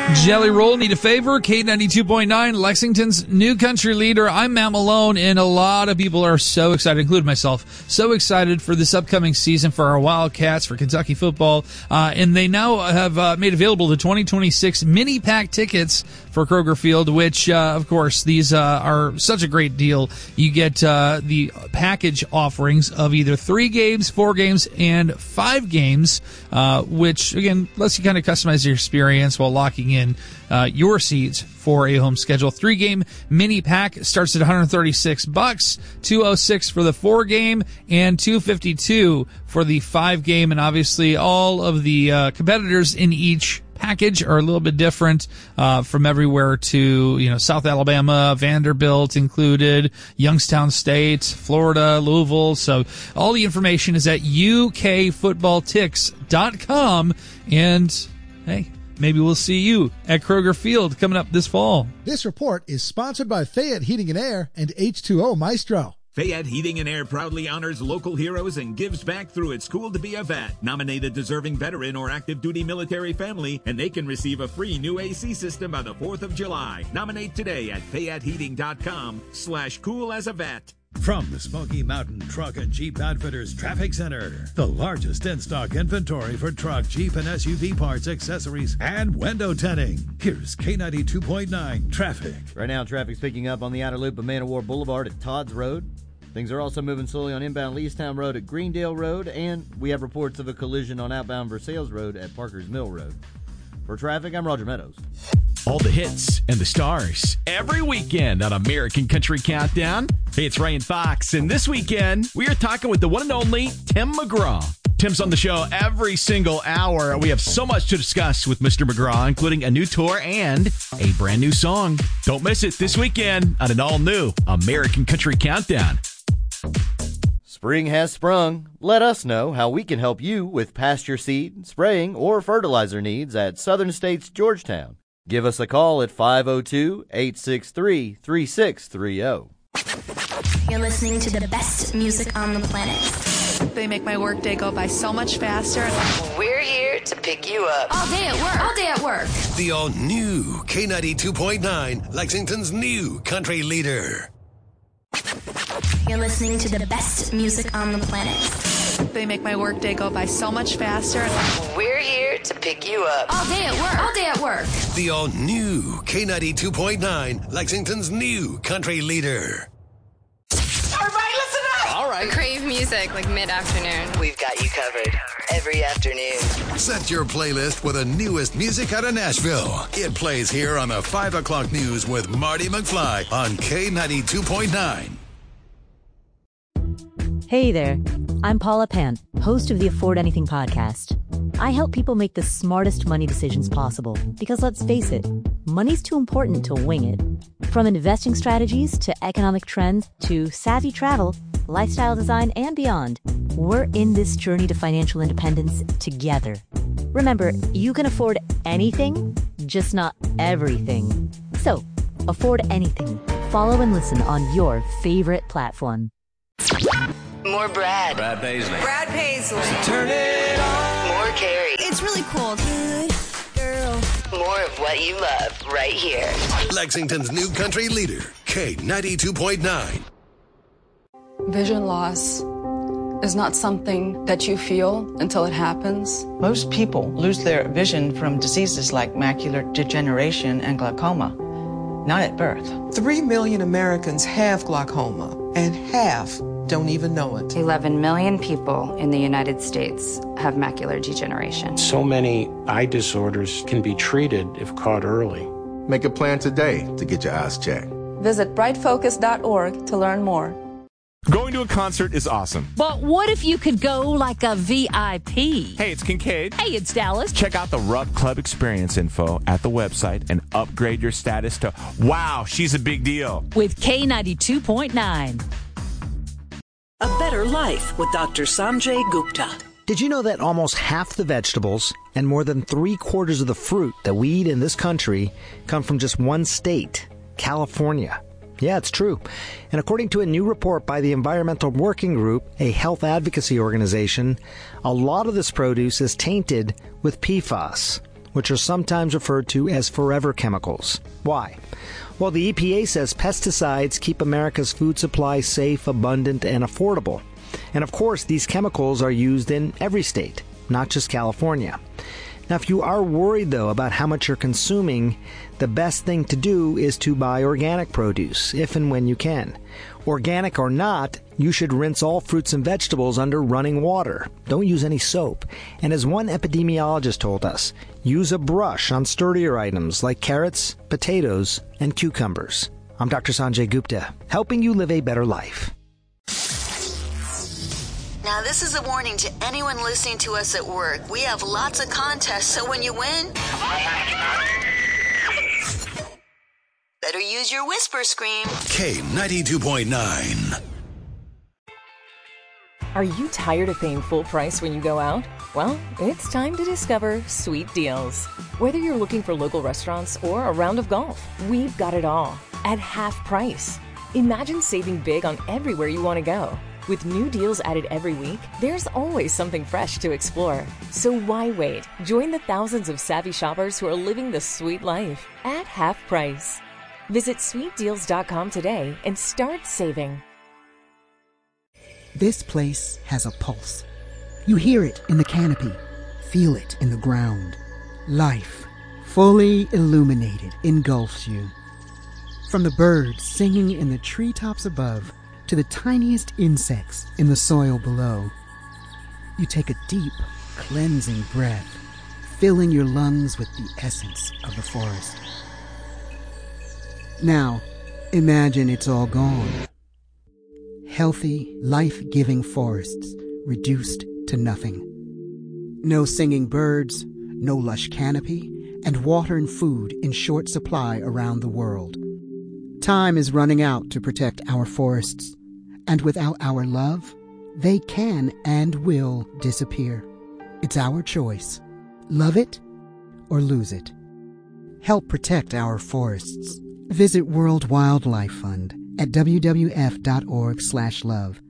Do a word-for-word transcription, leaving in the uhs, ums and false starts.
Jelly Roll, need a favor? K ninety-two point nine, Lexington's new country leader. I'm Matt Malone, and a lot of people are so excited, including myself, so excited for this upcoming season for our Wildcats, for Kentucky football. Uh, and they now have uh, made available the twenty twenty-six mini pack tickets for Kroger Field, which, uh, of course, these uh, are such a great deal. You get uh, the package offerings of either three games, four games, and five games, uh, which, again, lets you kind of customize your experience while locking in uh, your seats for a home schedule. Three-game mini pack starts at one hundred thirty-six bucks, two hundred six for the four-game, and two hundred fifty-two for the five-game. And obviously, all of the uh, competitors in each package are a little bit different, uh, from everywhere to, you know, South Alabama, Vanderbilt included, Youngstown State, Florida, Louisville. So all the information is at U K football tix dot com. And hey, maybe we'll see you at Kroger Field coming up this fall. This report is sponsored by Fayette Heating and Air and H two O Maestro. Fayette Heating and Air proudly honors local heroes and gives back through It's Cool to Be a Vet. Nominate a deserving veteran or active duty military family, and they can receive a free new A C system by the fourth of July. Nominate today at fayette heating dot com slash cool as a vet. From the Smoky Mountain Truck and Jeep Outfitters Traffic Center, the largest in-stock inventory for truck, Jeep, and S U V parts, accessories, and window tinting. Here's K ninety-two point nine Traffic. Right now, traffic's picking up on the outer loop of Man of War Boulevard at Todd's Road. Things are also moving slowly on inbound Leestown Road at Greendale Road, and we have reports of a collision on outbound Versailles Road at Parker's Mill Road. For traffic, I'm Roger Meadows. All the hits and the stars every weekend on American Country Countdown. Hey, it's Ray and Fox, and this weekend we are talking with the one and only Tim McGraw. Tim's on the show every single hour. We have so much to discuss with Mister McGraw, including a new tour and a brand new song. Don't miss it this weekend on an all-new American Country Countdown. Spring has sprung. Let us know how we can help you with pasture seed, spraying, or fertilizer needs at Southern States Georgetown. Give us a call at five oh two, eight six three, three six three oh. You're listening to the best music on the planet. They make my workday go by so much faster. We're here to pick you up. All day at work. All day at work. The all-new K ninety-two point nine, Lexington's new country leader. You're listening to the best music on the planet. They make my workday go by so much faster. We're here to pick you up. All day at work. All day at work. The all-new K ninety-two point nine, Lexington's new country leader. Everybody listen up! All right. Crave music like mid-afternoon. We've got you covered every afternoon. Set your playlist with the newest music out of Nashville. It plays here on the five o'clock news with Marty McFly on K ninety-two point nine. Hey there, I'm Paula Pant, host of the Afford Anything podcast. I help people make the smartest money decisions possible because, let's face it, money's too important to wing it. From investing strategies to economic trends to savvy travel, lifestyle design, and beyond, we're in this journey to financial independence together. Remember, you can afford anything, just not everything. So, afford anything. Follow and listen on your favorite platform. More Brad. Brad Paisley. Brad Paisley. So turn it on. More Carrie. It's really cool. Good girl. More of what you love right here. Lexington's new country leader, K ninety-two point nine. Vision loss is not something that you feel until it happens. Most people lose their vision from diseases like macular degeneration and glaucoma, not at birth. Three million Americans have glaucoma, and half don't even know it. eleven million people in the United States have macular degeneration. So many eye disorders can be treated if caught early. Make a plan today to get your eyes checked. Visit bright focus dot org to learn more. Going to a concert is awesome. But what if you could go like a V I P? Hey, it's Kincaid. Hey, it's Dallas. Check out the Rupp Club experience info at the website and upgrade your status to, wow, she's a big deal. With K ninety-two point nine. A Better Life with Doctor Sanjay Gupta. Did you know that almost half the vegetables and more than three quarters of the fruit that we eat in this country come from just one state, California? Yeah, it's true. And according to a new report by the Environmental Working Group, a health advocacy organization, a lot of this produce is tainted with P FAS, which are sometimes referred to as forever chemicals. Why? Well, the E P A says pesticides keep America's food supply safe, abundant, and affordable. And of course, these chemicals are used in every state, not just California. Now, if you are worried, though, about how much you're consuming, the best thing to do is to buy organic produce, if and when you can. Organic or not, you should rinse all fruits and vegetables under running water. Don't use any soap. And as one epidemiologist told us, use a brush on sturdier items like carrots, potatoes, and cucumbers. I'm Doctor Sanjay Gupta, helping you live a better life. Now, this is a warning to anyone listening to us at work. We have lots of contests, so when you win, better use your whisper scream. K ninety-two point nine. Are you tired of paying full price when you go out? Well, it's time to discover Sweet Deals. Whether you're looking for local restaurants or a round of golf, we've got it all at half price. Imagine saving big on everywhere you want to go. With new deals added every week, there's always something fresh to explore. So why wait? Join the thousands of savvy shoppers who are living the sweet life at half price. Visit sweet deals dot com today and start saving. This place has a pulse. You hear it in the canopy, feel it in the ground. Life, fully illuminated, engulfs you. From the birds singing in the treetops above to the tiniest insects in the soil below. You take a deep, cleansing breath, filling your lungs with the essence of the forest. Now, imagine it's all gone. Healthy, life-giving forests reduced to nothing. No singing birds, no lush canopy, and water and food in short supply around the world. Time is running out to protect our forests. And without our love, they can and will disappear. It's our choice. Love it or lose it. Help protect our forests. Visit World Wildlife Fund at w w w dot org slash love